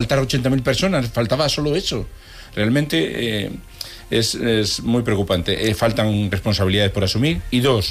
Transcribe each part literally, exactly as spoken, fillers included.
matar ochenta mil personas, faltaba solo eso. Realmente eh, es, es muy preocupante. Eh, faltan responsabilidades por asumir. Y dos,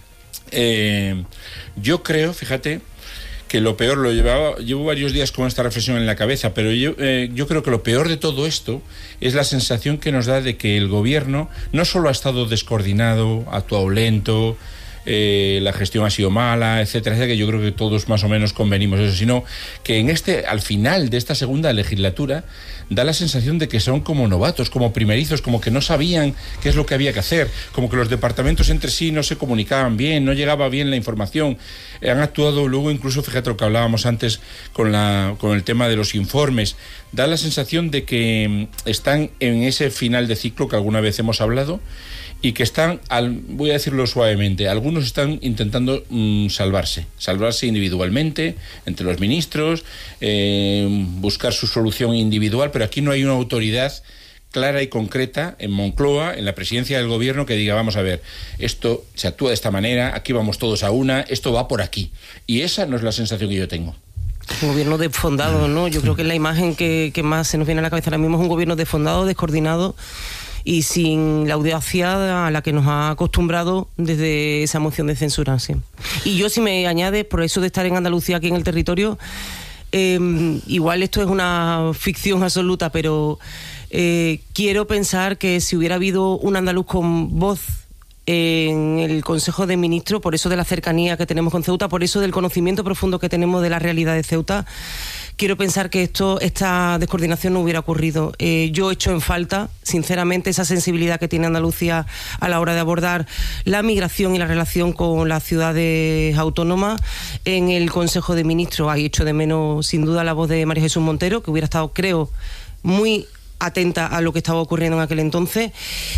eh, yo creo, fíjate, que lo peor, lo llevaba, llevo varios días con esta reflexión en la cabeza, pero yo, eh, yo creo que lo peor de todo esto es la sensación que nos da de que el gobierno no solo ha estado descoordinado, ha actuado lento, eh, la gestión ha sido mala, etcétera, etcétera, que yo creo que todos más o menos convenimos eso, sino que en este, al final de esta segunda legislatura, da la sensación de que son como novatos, como primerizos, como que no sabían qué es lo que había que hacer, como que los departamentos entre sí no se comunicaban bien, no llegaba bien la información. Eh, han actuado luego, incluso, fíjate lo que hablábamos antes con, la, con el tema de los informes, da la sensación de que están en ese final de ciclo que alguna vez hemos hablado, y que están, al, voy a decirlo suavemente, algunos están intentando mmm, salvarse, salvarse individualmente, entre los ministros, eh, buscar su solución individual, pero aquí no hay una autoridad clara y concreta en Moncloa, en la presidencia del gobierno, que diga, vamos a ver, esto se actúa de esta manera, aquí vamos todos a una, esto va por aquí. Y esa no es la sensación que yo tengo. Un gobierno desfondado, ¿no? Yo creo que la imagen que, que más se nos viene a la cabeza ahora mismo es un gobierno desfondado, descoordinado, y sin la audacia a la que nos ha acostumbrado desde esa moción de censura, sí. Y yo, si me añade, por eso de estar en Andalucía, aquí en el territorio, eh, igual esto es una ficción absoluta, pero eh, quiero pensar que si hubiera habido un andaluz con voz en el Consejo de Ministros, por eso de la cercanía que tenemos con Ceuta, por eso del conocimiento profundo que tenemos de la realidad de Ceuta, quiero pensar que esto, esta descoordinación no hubiera ocurrido. Eh, yo echo en falta, sinceramente, esa sensibilidad que tiene Andalucía a la hora de abordar la migración y la relación con las ciudades autónomas en el Consejo de Ministros. Ahí echo de menos, sin duda, la voz de María Jesús Montero, que hubiera estado, creo, muy atenta a lo que estaba ocurriendo en aquel entonces.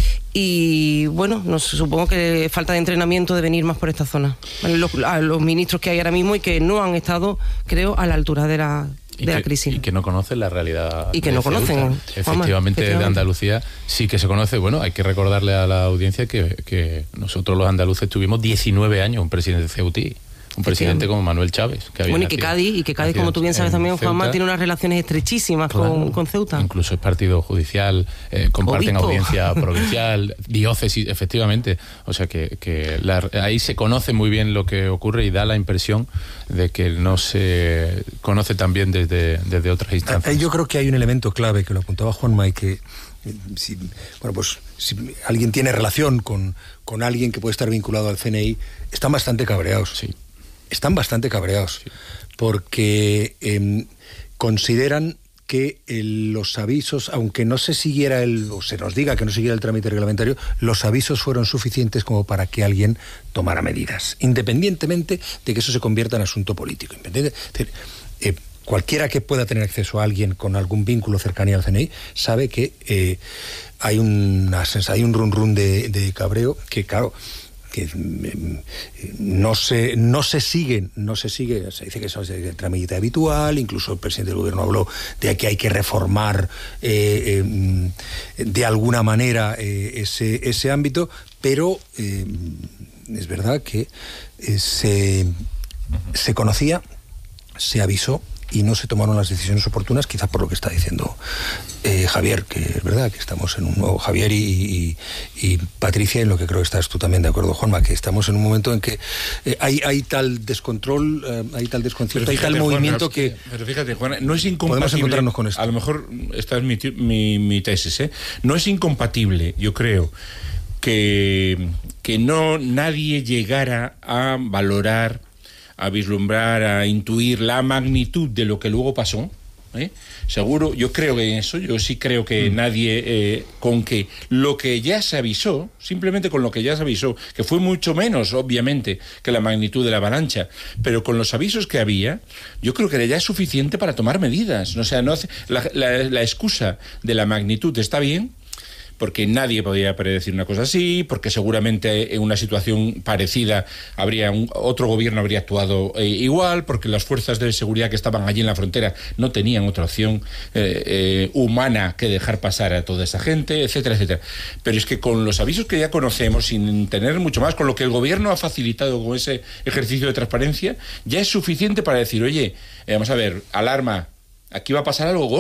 Y bueno, nos, supongo que falta de entrenamiento de venir más por esta zona. Los, a los ministros que hay ahora mismo y que no han estado, creo, a la altura de la, de que, la crisis. Y que no conocen la realidad. Y que no Ceuta. conocen. Efectivamente, Juanma, efectivamente, de Andalucía sí que se conoce. Bueno, hay que recordarle a la audiencia que, que nosotros los andaluces tuvimos diecinueve años un presidente ceutí. Un presidente como Manuel Chávez. Que había bueno, y que Cádiz, y que Cádiz, como tú bien sabes también, Juanma, tiene unas relaciones estrechísimas claro, con, con Ceuta. Incluso es partido judicial, eh, comparten Obispo. Audiencia provincial, diócesis, efectivamente. O sea que, que la, ahí se conoce muy bien lo que ocurre y da la impresión de que no se conoce tan bien desde, desde otras instancias. Yo creo que hay un elemento clave que lo apuntaba Juanma y que si, bueno, pues si alguien tiene relación con, con alguien que puede estar vinculado al C N I, están bastante cabreados. Sí. Están bastante cabreados, sí. porque eh, consideran que eh, los avisos, aunque no se siguiera el, o se nos diga que no siguiera el trámite reglamentario, los avisos fueron suficientes como para que alguien tomara medidas, independientemente de que eso se convierta en asunto político. Es decir, eh, cualquiera que pueda tener acceso a alguien con algún vínculo cercanía al C N I sabe que eh, hay, una, hay un run run de, de cabreo que, claro, que eh, no se no se siguen, no se sigue, se dice que eso es el trámite habitual, incluso el presidente del gobierno habló de que hay que reformar eh, eh, de alguna manera eh, ese, ese ámbito, pero eh, es verdad que eh, se, se conocía, se avisó y no se tomaron las decisiones oportunas, quizás por lo que está diciendo eh, Javier, que es verdad que estamos en un nuevo Javier y, y, y Patricia, en lo que creo que estás tú también de acuerdo, Juanma, que estamos en un momento en que eh, hay, hay tal descontrol, eh, hay tal desconcierto, hay tal movimiento Juan, que... Pero fíjate, Juan, no es incompatible... Podemos encontrarnos con esto. A lo mejor esta es mi, mi, mi tesis, ¿eh? No es incompatible, yo creo, que, que no nadie llegara a valorar, a vislumbrar, a intuir la magnitud de lo que luego pasó, ¿eh? Seguro, yo creo que en eso, yo sí creo que mm. nadie, eh, con que lo que ya se avisó, simplemente con lo que ya se avisó, que fue mucho menos, obviamente, que la magnitud de la avalancha, pero con los avisos que había, yo creo que ya es suficiente para tomar medidas. O sea, no hace, la, la, la excusa de la magnitud está bien, porque nadie podía predecir una cosa así, porque seguramente en una situación parecida habría un, otro gobierno habría actuado eh, igual, porque las fuerzas de seguridad que estaban allí en la frontera no tenían otra opción eh, eh, humana que dejar pasar a toda esa gente, etcétera, etcétera. Pero es que con los avisos que ya conocemos, sin tener mucho más, con lo que el gobierno ha facilitado con ese ejercicio de transparencia, ya es suficiente para decir, oye, eh, vamos a ver, alarma, aquí va a pasar algo